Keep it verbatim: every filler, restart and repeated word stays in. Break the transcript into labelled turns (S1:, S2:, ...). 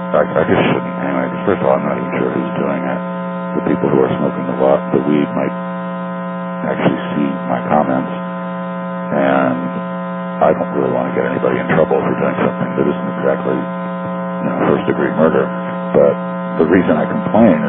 S1: I, I just shouldn't. Anyway, first of all, I'm not even sure who's doing it. The people who are smoking the, wa- the weed might actually see my comments, and I don't really want to get anybody in trouble for doing something that isn't exactly, you know, first-degree murder. But the reason I complain